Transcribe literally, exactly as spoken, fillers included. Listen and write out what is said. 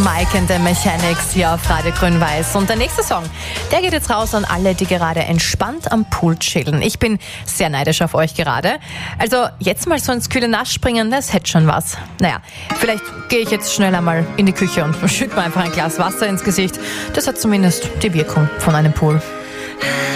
Mike and the Mechanics hier auf Radio Grün-Weiß. Und der nächste Song, der geht jetzt raus an alle, die gerade entspannt am Pool chillen. Ich bin sehr neidisch auf euch gerade. Also jetzt mal so ins kühle Nass springen, das hätte schon was. Naja, vielleicht gehe ich jetzt schnell einmal in die Küche und schütte mir einfach ein Glas Wasser ins Gesicht. Das hat zumindest die Wirkung von einem Pool.